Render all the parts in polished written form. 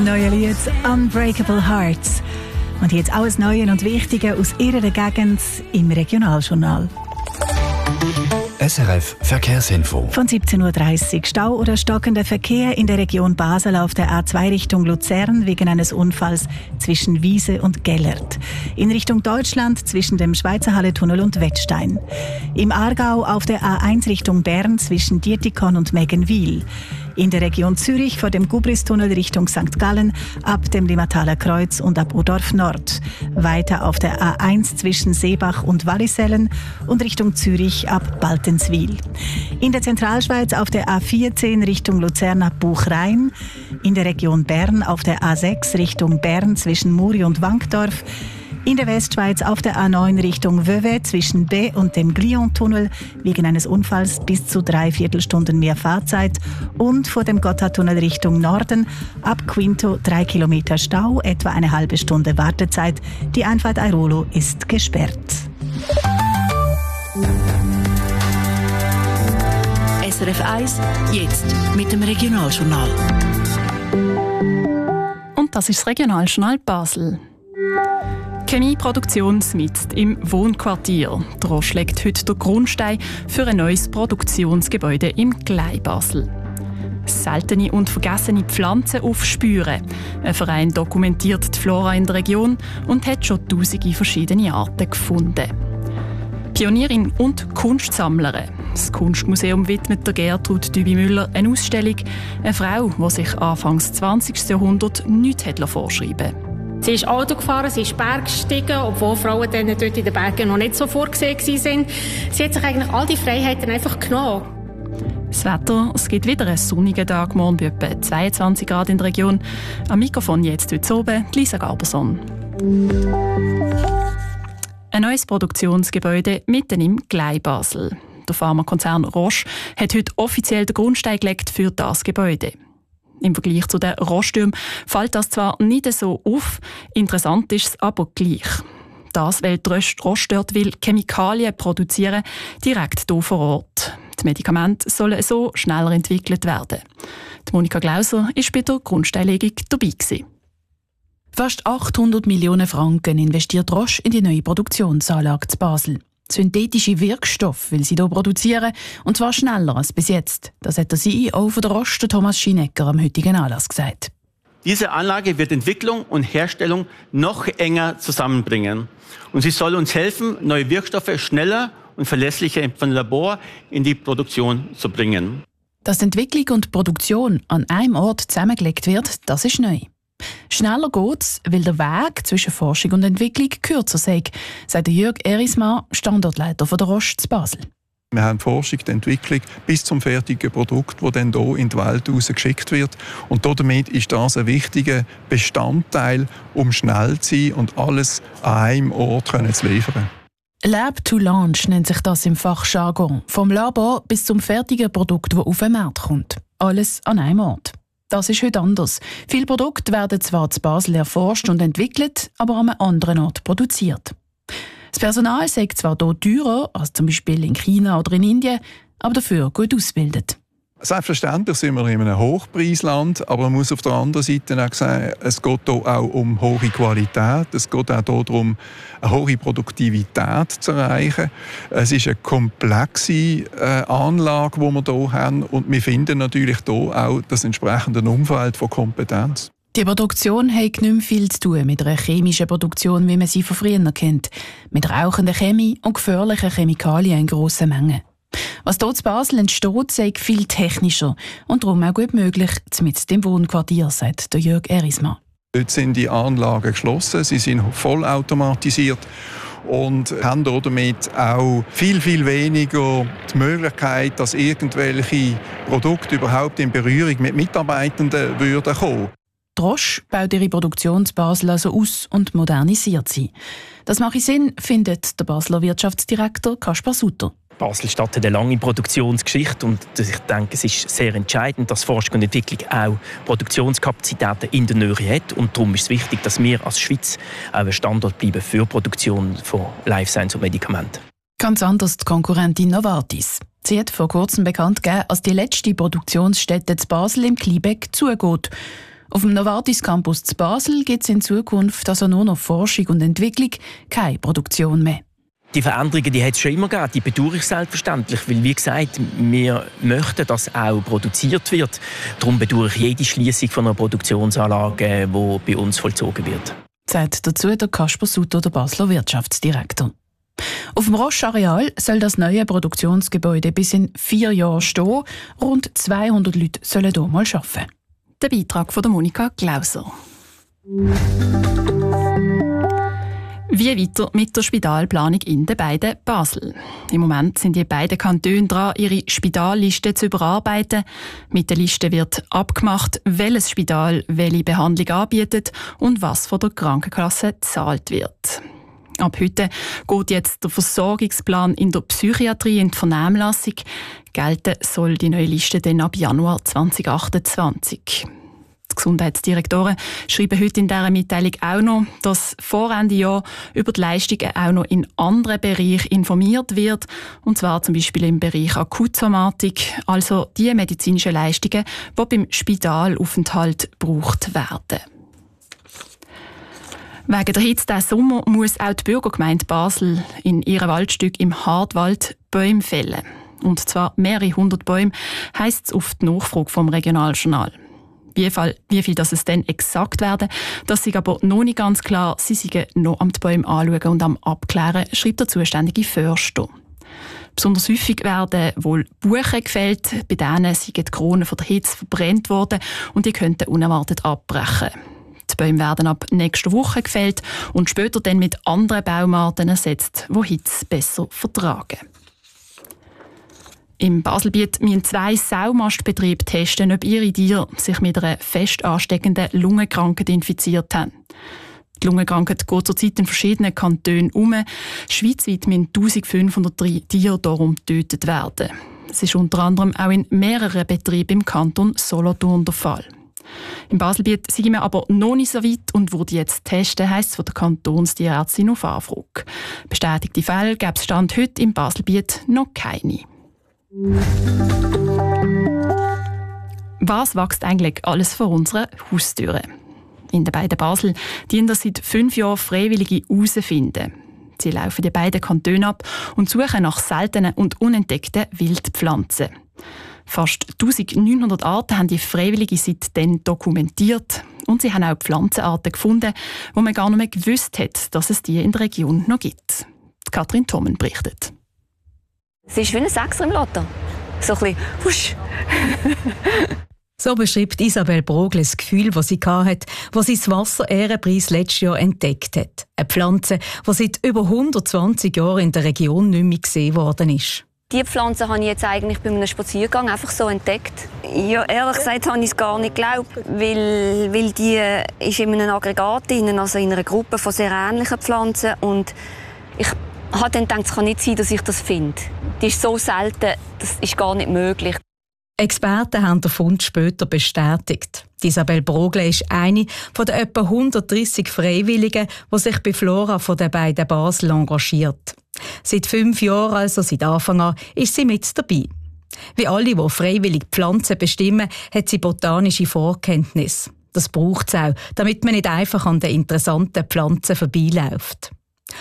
Neue Lied «Unbreakable Hearts». Und jetzt alles Neue und Wichtige aus ihrer Gegend im Regionaljournal. SRF Verkehrsinfo. Von 17.30 Uhr. Stau oder stockender Verkehr in der Region Basel auf der A2 Richtung Luzern wegen eines Unfalls zwischen Wiese und Gellert. In Richtung Deutschland zwischen dem Schweizer Halletunnel und Wettstein. Im Aargau auf der A1 Richtung Bern zwischen Dietikon und Meggenwil. In der Region Zürich vor dem Gubristunnel Richtung St. Gallen ab dem Limmataler Kreuz und ab Udorf Nord. Weiter auf der A1 zwischen Seebach und Wallisellen und Richtung Zürich ab Baltenswil. In der Zentralschweiz auf der A14 Richtung Luzern ab Buchrhein. In der Region Bern auf der A6 Richtung Bern zwischen Muri und Wankdorf. In der Westschweiz auf der A9 Richtung Vevey zwischen B und dem Glion-Tunnel wegen eines Unfalls bis zu 3/4 Stunden mehr Fahrzeit und vor dem Gotthardtunnel Richtung Norden ab Quinto 3 Kilometer Stau, etwa eine halbe Stunde Wartezeit. Die Einfahrt Airolo ist gesperrt. SRF 1, jetzt mit dem Regionaljournal. Und das ist das Regionaljournal Basel. Chemieproduktion mitten im Wohnquartier. Der Roche legt heute den Grundstein für ein neues Produktionsgebäude im Glei Basel. Seltene und vergessene Pflanzen aufspüren. Ein Verein dokumentiert die Flora in der Region und hat schon tausende verschiedene Arten gefunden. Pionierin und Kunstsammlerin. Das Kunstmuseum widmet der Gertrud Dübi-Müller eine Ausstellung. Eine Frau, die sich Anfangs 20. Jahrhundert nichts vorschreiben wollte. Sie ist Auto gefahren, sie ist Berg gestiegen, obwohl Frauen dann dort in den Bergen noch nicht so vorgesehen waren. Sie hat sich eigentlich all die Freiheiten einfach genommen. Das Wetter, es gibt wieder einen sonnigen Tag, morgen bei etwa 22 Grad in der Region. Am Mikrofon jetzt heute oben Lisa Garberson. Ein neues Produktionsgebäude mitten im Glei Basel. Der Pharmakonzern Roche hat heute offiziell den Grundstein gelegt für das Gebäude. Im Vergleich zu den Rohrstürmen fällt das zwar nicht so auf, interessant ist es aber gleich. Das, weil die Roche dort will Chemikalien produzieren, direkt hier vor Ort. Die Medikamente sollen so schneller entwickelt werden. Die Monika Glauser war bei der Grundsteinlegung dabei gewesen. Fast 800 Millionen Franken investiert Roche in die neue Produktionsanlage zu Basel. Synthetische Wirkstoffe will sie hier produzieren, und zwar schneller als bis jetzt. Das hat der CEO von der Roche, Thomas Schinecker, am heutigen Anlass gesagt. Diese Anlage wird Entwicklung und Herstellung noch enger zusammenbringen. Und sie soll uns helfen, neue Wirkstoffe schneller und verlässlicher vom Labor in die Produktion zu bringen. Dass Entwicklung und Produktion an einem Ort zusammengelegt wird, das ist neu. Schneller geht's, weil der Weg zwischen Forschung und Entwicklung kürzer sei, sagt Jörg Erismann, Standortleiter von der Roche zu Basel. Wir haben die Forschung, die Entwicklung bis zum fertigen Produkt, das dann hier in die Welt geschickt wird. Und damit ist das ein wichtiger Bestandteil, um schnell zu sein und alles an einem Ort zu liefern. Lab to Launch nennt sich das im Fachjargon. Vom Labor bis zum fertigen Produkt, das auf den Markt kommt. Alles an einem Ort. Das ist heute anders. Viele Produkte werden zwar zu Basel erforscht und entwickelt, aber an einem anderen Ort produziert. Das Personal sei zwar hier teurer als zum Beispiel in China oder in Indien, aber dafür gut ausgebildet. Selbstverständlich sind wir in einem Hochpreisland, aber man muss auf der anderen Seite auch sagen, es geht hier auch um hohe Qualität, es geht auch darum, eine hohe Produktivität zu erreichen. Es ist eine komplexe Anlage, die wir hier haben, und wir finden natürlich hier auch das entsprechende Umfeld von Kompetenz. Die Produktion hat nicht mehr viel zu tun mit einer chemischen Produktion, wie man sie von früher kennt, mit rauchender Chemie und gefährlichen Chemikalien in grossen Mengen. Was hier in Basel entsteht, sei viel technischer und darum auch gut möglich mitten im Wohnquartier, sagt Jörg Erismann. Dort sind die Anlagen geschlossen, sie sind vollautomatisiert und haben damit auch viel weniger die Möglichkeit, dass irgendwelche Produkte überhaupt in Berührung mit Mitarbeitenden würden kommen. Die Roche baut ihre Produktion in Basel also aus und modernisiert sie. Das mache Sinn, findet der Basler Wirtschaftsdirektor Kaspar Sutter. Basel-Stadt hat eine lange Produktionsgeschichte und ich denke, es ist sehr entscheidend, dass Forschung und Entwicklung auch Produktionskapazitäten in der Nähe hat, und darum ist es wichtig, dass wir als Schweiz auch ein Standort bleiben für die Produktion von Life Science und Medikamenten. Ganz anders die Konkurrentin Novartis. Sie hat vor kurzem bekannt gegeben, dass die letzte Produktionsstätte zu Basel im Kliebeck zugeht. Auf dem Novartis Campus zu Basel gibt es in Zukunft also nur noch Forschung und Entwicklung, keine Produktion mehr. Die Veränderungen, die hat es schon immer gegeben, die bedauere ich selbstverständlich, weil, wie gesagt, wir möchten, dass auch produziert wird. Darum bedauere ich jede Schliessung von einer Produktionsanlage, die bei uns vollzogen wird. Sagt dazu der Kasper Sutter, der Basler Wirtschaftsdirektor. Auf dem Roche-Areal soll das neue Produktionsgebäude bis in 4 Jahren stehen. Rund 200 Leute sollen hier mal arbeiten. Der Beitrag von Monika Glauser. Wie weiter mit der Spitalplanung in den beiden Basel? Im Moment sind die beiden Kantone dran, ihre Spitalliste zu überarbeiten. Mit der Liste wird abgemacht, welches Spital welche Behandlung anbietet und was von der Krankenkasse gezahlt wird. Ab heute geht jetzt der Versorgungsplan in der Psychiatrie in die Vernehmlassung. Gelten soll die neue Liste dann ab Januar 2028. Die Gesundheitsdirektoren schreiben heute in dieser Mitteilung auch noch, dass vor Ende Jahr über die Leistungen auch noch in anderen Bereichen informiert wird. Und zwar zum Beispiel im Bereich Akutsomatik, also die medizinischen Leistungen, die beim Spitalaufenthalt gebraucht werden. Wegen der Hitze diesen Sommer muss auch die Bürgergemeinde Basel in ihrem Waldstück im Hartwald Bäume fällen. Und zwar mehrere 100 Bäume, heisst es auf die Nachfrage vom Regionaljournal. Wie viel das es dann exakt werden, das ist aber noch nicht ganz klar. Sie sind noch am Bäume anschauen und am Abklären, schreibt der zuständige Förster. Besonders häufig werden wohl Buchen gefällt, bei denen sind die Kronen von der Hitze verbrennt worden und die könnten unerwartet abbrechen. Die Bäume werden ab nächster Woche gefällt und später dann mit anderen Baumarten ersetzt, die Hitze besser vertragen. Im Baselbiet müssen 2 Saumastbetriebe testen, ob ihre Tiere sich mit einer fest ansteckenden Lungenkrankheit infiziert haben. Die Lungenkrankheit geht zurzeit in verschiedenen Kantonen um. Schweizweit müssen 1500 Tiere darum getötet werden. Es ist unter anderem auch in mehreren Betrieben im Kanton Solothurn der Fall. Im Baselbiet sind wir aber noch nicht so weit und würde jetzt testen, heisst es von der Kantonstierärztin auf Anfrage. Bestätigte Fälle gäbe es Stand heute im Baselbiet noch keine. Was wächst eigentlich alles vor unseren Haustüren? In den beiden Basel dienen das seit 5 Jahren Freiwillige herausfinden. Sie laufen die beiden Kantone ab und suchen nach seltenen und unentdeckten Wildpflanzen. Fast 1900 Arten haben die Freiwilligen seitdem dokumentiert. Und sie haben auch Pflanzenarten gefunden, wo man gar nicht mehr gewusst hat, dass es die in der Region noch gibt. Katrin Thommen berichtet. Es ist wie ein Sechser im Lotto. So ein bisschen husch. So beschreibt Isabel Brogle das Gefühl, das sie hatte, als sie das Wasser-Ehrenpreis letztes Jahr entdeckt hat. Eine Pflanze, die seit über 120 Jahren in der Region nicht mehr gesehen worden ist. Diese Pflanze habe ich jetzt eigentlich bei einem Spaziergang einfach so entdeckt. Ja, ehrlich gesagt habe ich es gar nicht geglaubt, weil die ist in einem Aggregat drin, also in einer Gruppe von sehr ähnlichen Pflanzen. Und ich habe dann gedacht, es kann nicht sein, dass ich das finde. Die ist so selten, das ist gar nicht möglich. Experten haben den Fund später bestätigt. Isabel Brogle ist eine von den etwa 130 Freiwilligen, die sich bei Flora von den beiden Basel engagiert. Seit 5 Jahren, also seit Anfang an, ist sie mit dabei. Wie alle, die freiwillig Pflanzen bestimmen, hat sie botanische Vorkenntnis. Das braucht es auch, damit man nicht einfach an den interessanten Pflanzen vorbeiläuft.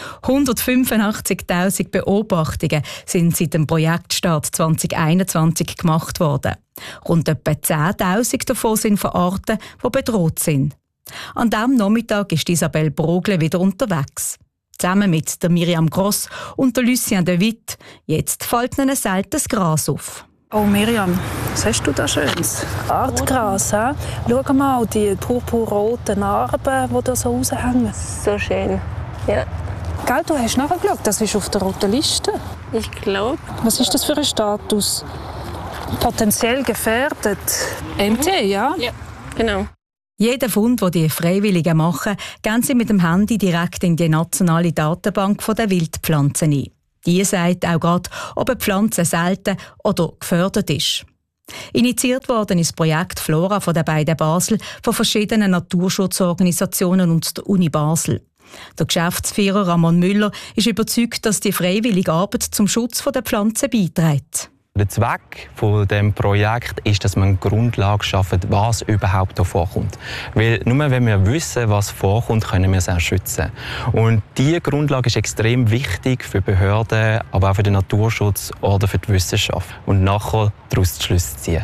185'000 Beobachtungen sind seit dem Projektstart 2021 gemacht worden. Rund etwa 10'000 davon sind von Arten, die bedroht sind. An diesem Nachmittag ist Isabel Brogle wieder unterwegs. Zusammen mit der Miriam Gross und der Lucien de Witt. Jetzt fällt ihnen seltenes Gras auf. Oh Miriam, was hast du da Schönes? Artgras, he? Schau mal, die purpurroten Narben, die da so raushängen. So schön, ja. Gell, du hast nachgeschaut, das ist auf der roten Liste. Ich glaube. Was ist das für ein Status? Potenziell gefährdet. MT, ja? Ja, genau. Jeden Fund, den die Freiwilligen machen, gehen sie mit dem Handy direkt in die nationale Datenbank der Wildpflanzen ein. Die sagt auch gerade, ob eine Pflanze selten oder gefördert ist. Initiiert worden ist das Projekt Flora von den beiden Basel, von verschiedenen Naturschutzorganisationen und der Uni Basel. Der Geschäftsführer Ramon Müller ist überzeugt, dass die freiwillige Arbeit zum Schutz der Pflanzen beiträgt. Der Zweck von dem Projekt ist, dass man eine Grundlage schafft, was überhaupt hier vorkommt. Weil nur wenn wir wissen, was vorkommt, können wir es auch schützen. Und diese Grundlage ist extrem wichtig für Behörden, aber auch für den Naturschutz oder für die Wissenschaft. Und nachher daraus die Schlüsse ziehen.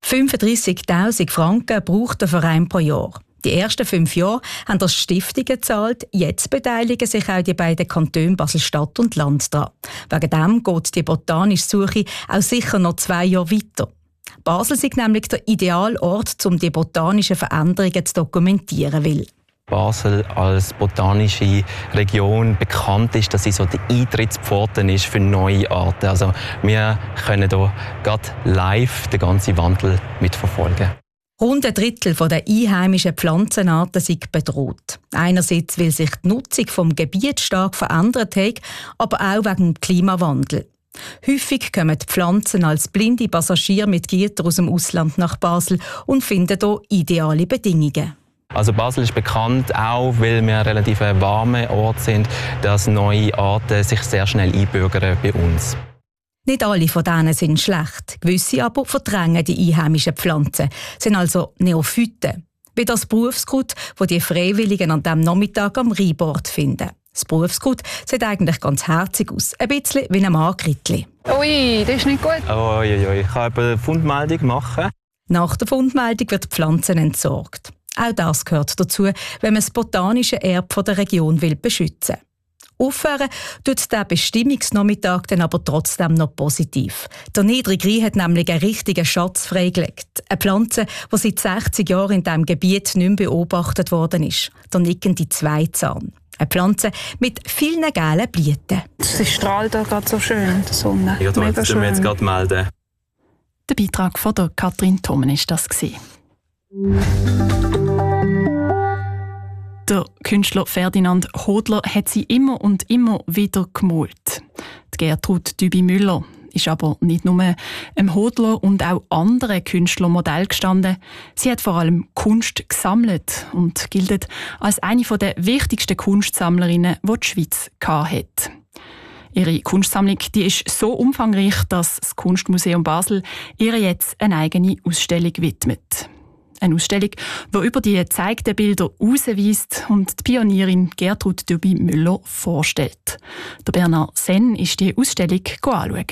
35'000 Franken braucht der Verein pro Jahr. Die ersten 5 Jahre haben das Stiftungen gezahlt. Jetzt beteiligen sich auch die beiden Kantone Basel-Stadt und Land daran. Wegen dem geht die botanische Suche auch sicher noch 2 Jahre weiter. Basel ist nämlich der ideale Ort, um die botanischen Veränderungen zu dokumentieren will. Basel als botanische Region bekannt ist, dass sie so die Eintrittspforte ist für neue Arten. Also wir können hier gerade live den ganzen Wandel mitverfolgen. Rund ein Drittel der einheimischen Pflanzenarten sind bedroht. Einerseits, weil sich die Nutzung des Gebiets stark verändert hat, aber auch wegen dem Klimawandel. Häufig kommen die Pflanzen als blinde Passagiere mit Gütern aus dem Ausland nach Basel und finden hier ideale Bedingungen. Also Basel ist bekannt, auch weil wir ein relativ warmer Ort sind, dass neue Arten sich sehr schnell einbürgern bei uns. Nicht alle von denen sind schlecht, gewisse aber verdrängen die einheimischen Pflanzen, sind also Neophyten. Wie das Berufsgut, das die Freiwilligen an diesem Nachmittag am Rheinbord finden. Das Berufsgut sieht eigentlich ganz herzig aus, ein bisschen wie ein Margritli. Ui, das ist nicht gut. Ich kann eine Fundmeldung machen. Nach der Fundmeldung wird die Pflanze entsorgt. Auch das gehört dazu, wenn man das botanische Erbe der Region beschützen will. Aufhören tut der Bestimmungsnachmittag dann aber trotzdem noch positiv. Der Niedrigrhein hat nämlich einen richtigen Schatz freigelegt. Eine Pflanze, die seit 60 Jahren in diesem Gebiet nicht mehr beobachtet worden ist. Der nickende Zweizahn. Eine Pflanze mit vielen gelben Blüten. Sie strahlt da gerade so schön, die Sonne. Ja, das müssen wir jetzt gerade melden. Der Beitrag von der Katrin Thomen war das. Der Künstler Ferdinand Hodler hat sie immer und immer wieder gemalt. Die Gertrud Dübi-Müller ist aber nicht nur einem Hodler und auch anderen Künstlern Modell gestanden. Sie hat vor allem Kunst gesammelt und gilt als eine der wichtigsten Kunstsammlerinnen, die die Schweiz hatte. Ihre Kunstsammlung die ist so umfangreich, dass das Kunstmuseum Basel ihr jetzt eine eigene Ausstellung widmet. Eine Ausstellung, die über die gezeigten Bilder herausweist und die Pionierin Gertrud Dübi-Müller vorstellt. Der Bernard Senn ist die Ausstellung anschauen.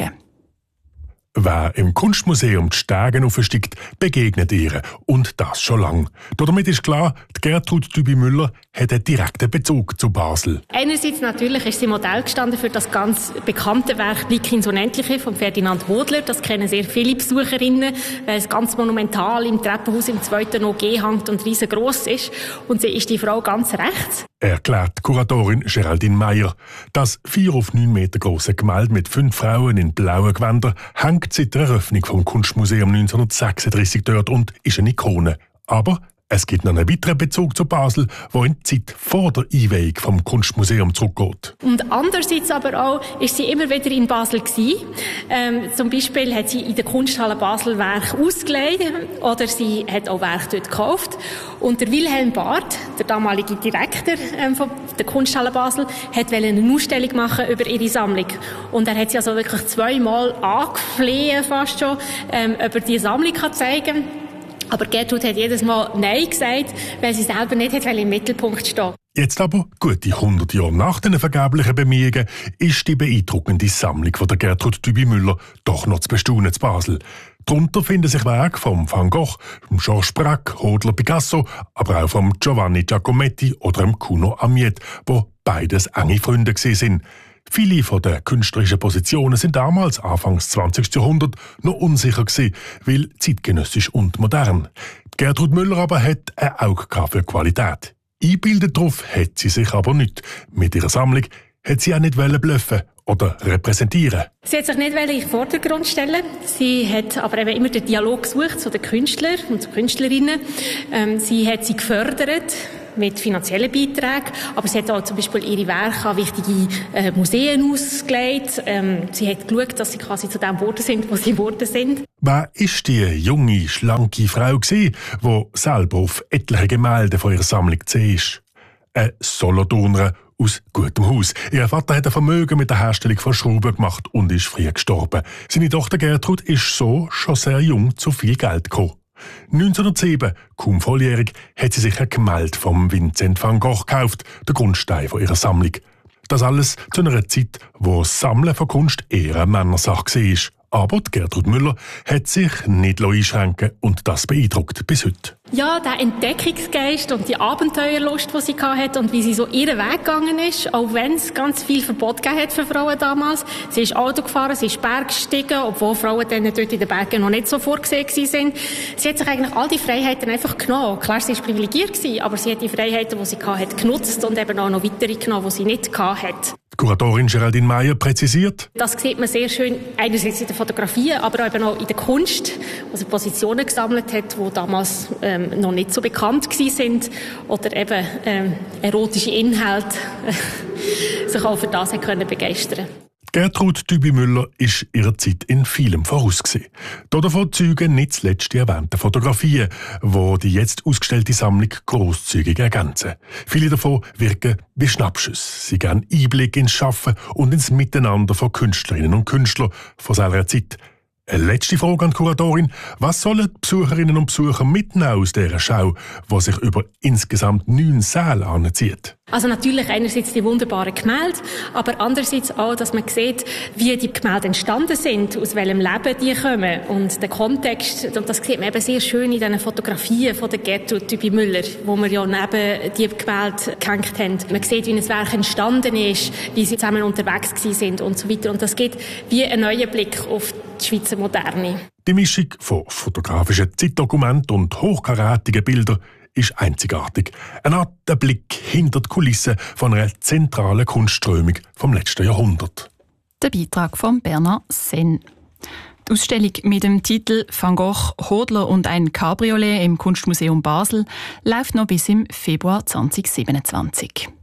Wer im Kunstmuseum die Stege aufsteigt, begegnet ihr. Und das schon lang. Damit ist klar, die Gertrud Dübi-Müller hat einen direkten Bezug zu Basel. Einerseits natürlich ist sie Modell gestanden für das ganz bekannte Werk «Blick ins Unendliche» von Ferdinand Hodler. Das kennen sehr viele Besucherinnen, weil es ganz monumental im Treppenhaus im 2. OG hängt und riesengroß ist. Und sie ist die Frau ganz rechts. Erklärt Kuratorin Geraldine Meyer. Das 4 auf 9 Meter große Gemälde mit 5 Frauen in blauen Gewändern hängt seit der Eröffnung vom Kunstmuseum 1936 dort und ist eine Ikone. Aber es gibt noch einen weiteren Bezug zu Basel, der in die Zeit vor der Einweihung vom Kunstmuseum zurückgeht. Und andererseits aber auch ist sie immer wieder in Basel gewesen. Zum Beispiel hat sie in der Kunsthalle Basel Werke ausgelegt oder sie hat auch Werke dort gekauft. Und der Wilhelm Barth, der damalige Direktor von der Kunsthalle Basel, wollte eine Ausstellung machen über ihre Sammlung. Und er hat sie also wirklich 2-mal angefleht, fast schon, ob er die Sammlung zeigen kann. Aber Gertrud hat jedes Mal Nein gesagt, weil sie selber nicht im Mittelpunkt stehen. Jetzt aber, gute 100 Jahre nach den vergeblichen Bemühungen, ist die beeindruckende Sammlung von der Gertrud Dübi-Müller doch noch zu bestaunen zu Basel. Darunter finden sich Werke von Van Gogh, Georges Braque, Hodler, Picasso, aber auch von Giovanni Giacometti oder Kuno Amiet, wo beides enge Freunde waren. Viele von den künstlerischen Positionen sind damals, Anfangs 20. Jahrhundert, noch unsicher gewesen, weil zeitgenössisch und modern. Gertrud Müller aber hat ein Auge für Qualität. Eingebildet darauf hat sie sich aber nicht. Mit ihrer Sammlung hat sie auch nicht bluffen oder repräsentieren. Sie hat sich nicht in den Vordergrund stellen. Sie hat aber eben immer den Dialog gesucht zu den Künstlern und zu Künstlerinnen. Sie hat sie gefördert mit finanziellen Beiträgen, aber sie hat auch zum Beispiel ihre Werke an wichtige Museen ausgelegt. Sie hat geschaut, dass sie quasi zu dem geworden sind, wo sie geworden sind. Wer ist die junge, schlanke Frau gewesen, die selber auf etliche Gemälde von ihrer Sammlung zu sehen ist? Eine Solothurner aus gutem Haus. Ihr Vater hat ein Vermögen mit der Herstellung von Schrauben gemacht und ist früh gestorben. Seine Tochter Gertrud ist so schon sehr jung zu viel Geld gekommen. 1907, kaum volljährig, hat sie sich ein Gemälde vom Vincent van Gogh gekauft, der Grundstein von ihrer Sammlung. Das alles zu einer Zeit, wo das Sammeln von Kunst eher eine Männersache war. Aber Gertrud Müller hat sich nicht einschränken und das beeindruckt bis heute. Ja, der Entdeckungsgeist und die Abenteuerlust, die sie hatte und wie sie so ihren Weg gegangen ist, auch wenn es ganz viel Verbot gegeben hat für Frauen damals. Sie ist Auto gefahren, sie ist Berg gestiegen, obwohl Frauen dann dort in den Bergen noch nicht so vorgesehen waren. Sie hat sich eigentlich all die Freiheiten einfach genommen. Klar, sie war privilegiert, aber sie hat die Freiheiten, die sie hatte, genutzt und eben auch noch weitere genommen, die sie nicht hatte. Die Kuratorin Geraldine Meyer präzisiert: Das sieht man sehr schön, einerseits in den Fotografien, aber eben auch in der Kunst, wo sie Positionen gesammelt hat, die damals noch nicht so bekannt waren oder eben erotische Inhalte sich auch für das können begeistern. Gertrud Dübi-Müller ist ihrer Zeit in vielem voraus gewesen. Davon zeugen nicht zuletzt die erwähnten Fotografien, die die jetzt ausgestellte Sammlung grosszügig ergänzen. Viele davon wirken wie Schnappschüsse. Sie geben Einblick ins Schaffen und ins Miteinander von Künstlerinnen und Künstlern von seiner Zeit. Eine letzte Frage an die Kuratorin: Was sollen die Besucherinnen und Besucher mitnehmen aus dieser Schau, die sich über insgesamt 9 Säle anzieht? Also natürlich einerseits die wunderbaren Gemälde, aber andererseits auch, dass man sieht, wie die Gemälde entstanden sind, aus welchem Leben die kommen und der Kontext. Und das sieht man eben sehr schön in diesen Fotografien von der Gertrud Dübi-Müller, wo wir ja neben die Gemälde gehängt haben. Man sieht, wie ein Werk entstanden ist, wie sie zusammen unterwegs sind und so weiter. Und das gibt wie einen neuen Blick auf die Schweizer Moderne. Die Mischung von fotografischen Zeitdokumenten und hochkarätigen Bildern ist einzigartig. Eine Art Blick hinter die Kulissen von einer zentralen Kunstströmung vom letzten Jahrhundert. Der Beitrag von Bernard Senn. Die Ausstellung mit dem Titel Van Gogh, Hodler und ein Cabriolet im Kunstmuseum Basel läuft noch bis im Februar 2027.